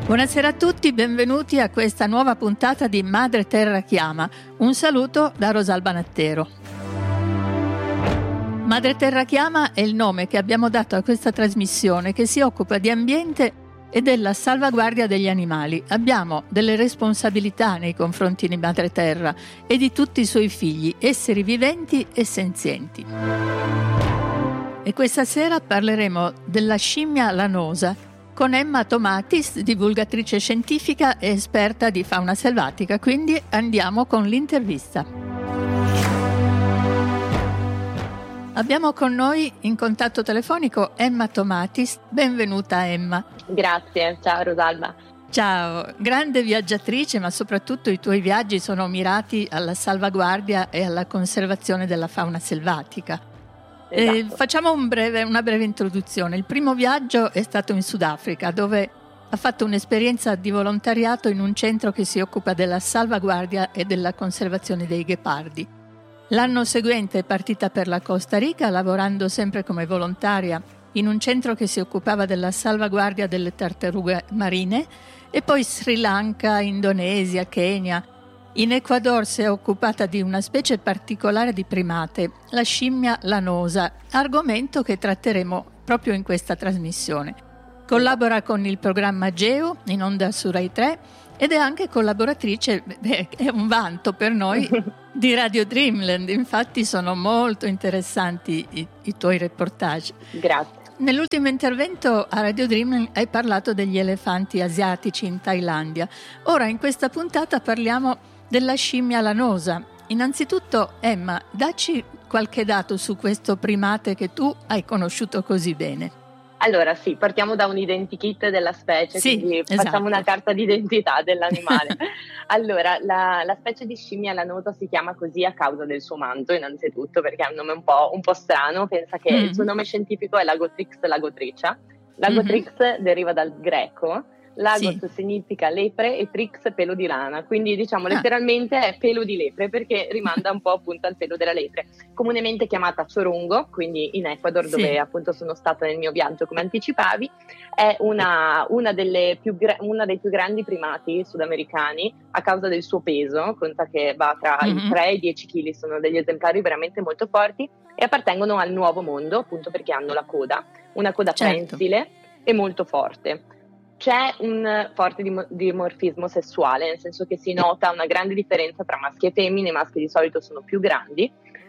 Buonasera a tutti, benvenuti a questa nuova puntata di Madre Terra Chiama. Un saluto da Rosalba Nattero. Madre Terra Chiama è il nome che abbiamo dato a questa trasmissione che si occupa di ambiente e della salvaguardia degli animali. Abbiamo delle responsabilità nei confronti di Madre Terra e di tutti i suoi figli, esseri viventi e senzienti. E questa sera parleremo della scimmia lanosa con Emma Tomatis, divulgatrice scientifica e esperta di fauna selvatica. Quindi andiamo con l'intervista. Abbiamo con noi in contatto telefonico Emma Tomatis. Benvenuta Emma. Grazie, ciao Rosalba. Ciao, grande viaggiatrice, ma soprattutto i tuoi viaggi sono mirati alla salvaguardia e alla conservazione della fauna selvatica. Esatto. Facciamo una breve introduzione. Il primo viaggio è stato in Sudafrica, dove ha fatto un'esperienza di volontariato in un centro che si occupa della salvaguardia e della conservazione dei ghepardi. L'anno seguente è partita per la Costa Rica, lavorando sempre come volontaria in un centro che si occupava della salvaguardia delle tartarughe marine, e poi Sri Lanka, Indonesia, Kenya. In Ecuador si è occupata di una specie particolare di primate, la scimmia lanosa, argomento che tratteremo proprio in questa trasmissione. Collabora con il programma Geo, in onda su Rai 3, ed è anche collaboratrice, è un vanto per noi, di Radio Dreamland. Infatti sono molto interessanti i tuoi reportage. Grazie. Nell'ultimo intervento a Radio Dreamland hai parlato degli elefanti asiatici in Thailandia. Ora in questa puntata parliamo della scimmia lanosa. Innanzitutto, Emma, dacci qualche dato su questo primate che tu hai conosciuto così bene. Allora sì, partiamo da un identikit della specie, sì, quindi esatto. Facciamo una carta d'identità dell'animale. Allora, la specie di scimmia lanosa si chiama così a causa del suo manto, innanzitutto, perché ha un nome un po' strano. Pensa che il suo nome scientifico è Lagotrix lagotricia. Lagotrix deriva dal greco. Lagos significa lepre e trix pelo di rana, quindi diciamo letteralmente è pelo di lepre, perché rimanda un po' appunto al pelo della lepre. Comunemente chiamata chorongo, quindi in Ecuador, dove appunto sono stata nel mio viaggio, come anticipavi, è una dei più grandi primati sudamericani a causa del suo peso. Conta che va tra i 3 e i 10 kg, sono degli esemplari veramente molto forti e appartengono al nuovo mondo, appunto perché hanno una coda prensile e molto forte. C'è un forte dimorfismo sessuale, nel senso che si nota una grande differenza tra maschi e femmine. I maschi di solito sono più grandi.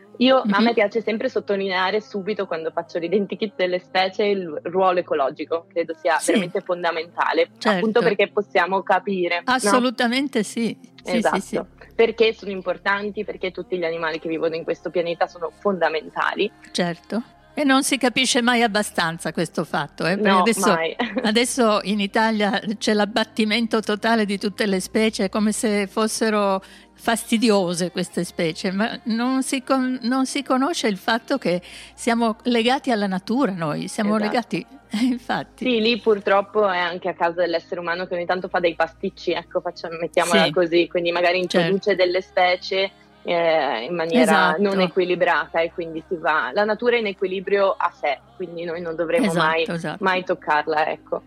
A me piace sempre sottolineare subito, quando faccio l'identikit delle specie, il ruolo ecologico. Credo sia veramente fondamentale, appunto perché possiamo capire. Assolutamente, no? Sì. Esatto. Sì. Perché sono importanti, perché tutti gli animali che vivono in questo pianeta sono fondamentali. Certo. E non si capisce mai abbastanza questo fatto, perché no, adesso in Italia c'è l'abbattimento totale di tutte le specie, come se fossero fastidiose queste specie, ma non si conosce il fatto che siamo legati alla natura, noi siamo legati, infatti. Sì, lì purtroppo è anche a causa dell'essere umano che ogni tanto fa dei pasticci, ecco, mettiamola così, quindi magari introduce delle specie in maniera non equilibrata, e quindi la natura è in equilibrio a sé, quindi noi non dovremo mai toccarla, ecco.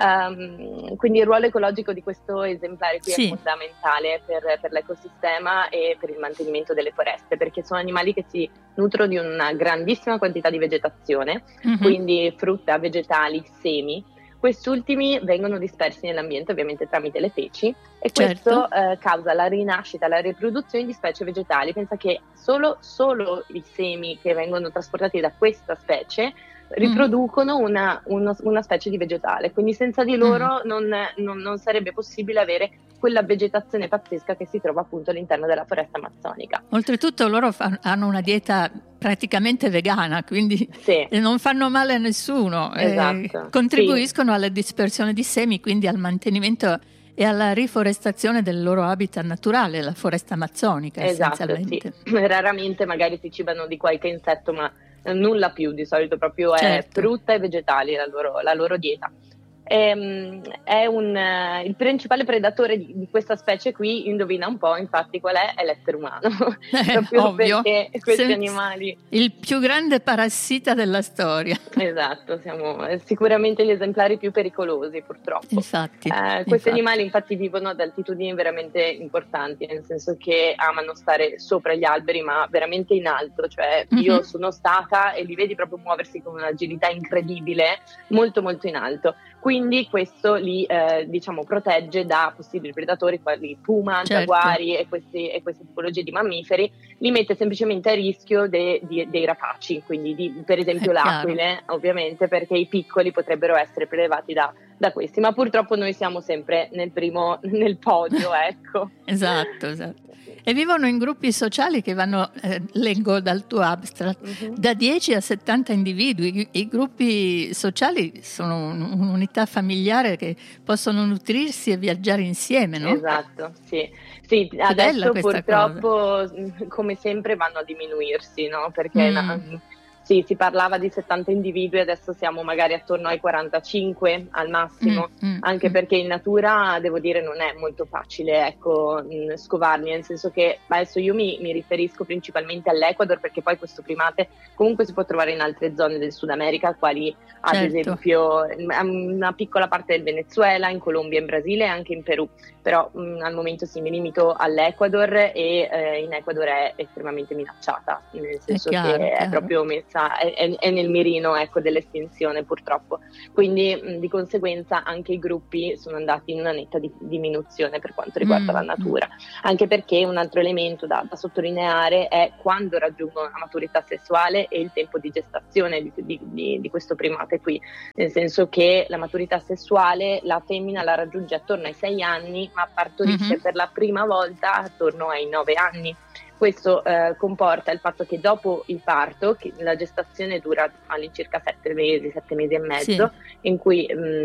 Quindi il ruolo ecologico di questo esemplare qui è fondamentale per l'ecosistema e per il mantenimento delle foreste, perché sono animali che si nutrono di una grandissima quantità di vegetazione, quindi frutta, vegetali, semi. Quest'ultimi vengono dispersi nell'ambiente ovviamente tramite le feci, e questo causa la rinascita, la riproduzione di specie vegetali. Pensa che solo i semi che vengono trasportati da questa specie riproducono una specie di vegetale, quindi senza di loro non sarebbe possibile avere quella vegetazione pazzesca che si trova appunto all'interno della foresta amazzonica. Oltretutto loro hanno una dieta praticamente vegana, quindi non fanno male a nessuno, contribuiscono alla dispersione di semi, quindi al mantenimento e alla riforestazione del loro habitat naturale, la foresta amazzonica essenzialmente. Raramente magari si cibano di qualche insetto, ma nulla più, di solito proprio è frutta e vegetali la loro dieta. Il principale predatore di questa specie qui, indovina un po', infatti qual è? È l'essere umano. Proprio ovvio. perché questi animali... Il più grande parassita della storia. Esatto, siamo sicuramente gli esemplari più pericolosi, purtroppo. Infatti. Questi animali infatti vivono ad altitudini veramente importanti, nel senso che amano stare sopra gli alberi, ma veramente in alto, cioè io sono stata e li vedi proprio muoversi con un'agilità incredibile, molto molto in alto. Quindi questo li protegge da possibili predatori quali puma, giaguari e queste tipologie di mammiferi, li mette semplicemente a rischio dei rapaci, quindi per esempio l'aquile, ovviamente, perché i piccoli potrebbero essere prelevati da questi, ma purtroppo noi siamo sempre nel podio, ecco. Esatto. E vivono in gruppi sociali che vanno, leggo dal tuo abstract, da 10 a 70 individui. I gruppi sociali sono un'unità familiare che possono nutrirsi e viaggiare insieme, no? Esatto, sì, adesso purtroppo come sempre vanno a diminuirsi, no? Perché sì, si parlava di 70 individui, adesso siamo magari attorno ai 45 al massimo, anche perché in natura, devo dire, non è molto facile, ecco, scovarli, nel senso che adesso io mi riferisco principalmente all'Ecuador, perché poi questo primate comunque si può trovare in altre zone del Sud America, quali ad esempio una piccola parte del Venezuela, in Colombia, in Brasile e anche in Perù, però al momento sì, mi limito all'Ecuador e in Ecuador è estremamente minacciata, nel senso che è proprio è nel mirino, ecco, dell'estinzione, purtroppo. Quindi di conseguenza anche i gruppi sono andati in una netta diminuzione per quanto riguarda la natura, anche perché un altro elemento da sottolineare è quando raggiungono la maturità sessuale e il tempo di gestazione di questo primate qui, nel senso che la maturità sessuale la femmina la raggiunge attorno ai 6 anni, ma partorisce per la prima volta attorno ai 9 anni. Questo comporta il fatto che dopo il parto, che la gestazione dura all'incirca 7 mesi e mezzo, in cui